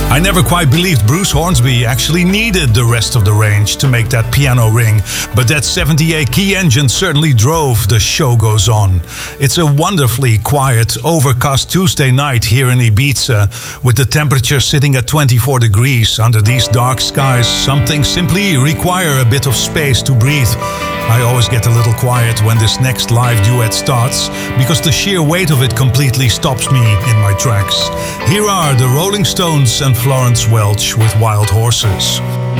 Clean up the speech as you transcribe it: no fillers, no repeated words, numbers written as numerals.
I never quite believed Bruce Hornsby actually needed the rest of the range to make that piano ring, but that 78 key engine certainly drove The Show Goes On. It's a wonderfully quiet, overcast Tuesday night here in Ibiza, with the temperature sitting at 24 degrees under these dark skies. Some things simply require a bit of space to breathe. I always get a little quiet when this next live duet starts, because the sheer weight of it completely stops me in my tracks. Here are the Rolling Stones and Florence Welch with Wild Horses.